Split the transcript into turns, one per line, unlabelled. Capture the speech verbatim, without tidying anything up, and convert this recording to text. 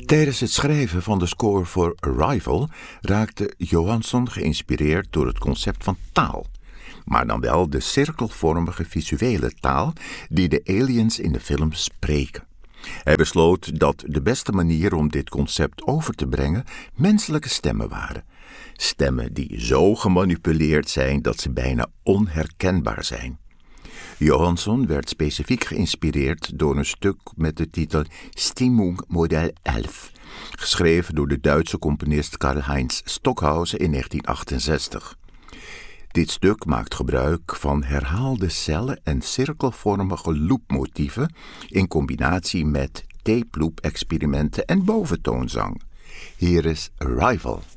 Tijdens het schrijven van de score voor Arrival raakte Johansson geïnspireerd door het concept van taal. Maar dan wel de cirkelvormige visuele taal die de aliens in de film spreken. Hij besloot dat de beste manier om dit concept over te brengen menselijke stemmen waren. Stemmen die zo gemanipuleerd zijn dat ze bijna onherkenbaar zijn. Johansson werd specifiek geïnspireerd door een stuk met de titel Stimmung Model elf, geschreven door de Duitse componist Karl-Heinz Stockhausen in negentien achtenzestig. Dit stuk maakt gebruik van herhaalde cellen en cirkelvormige loopmotieven in combinatie met tape loop experimenten en boventoonzang. Hier is Arrival.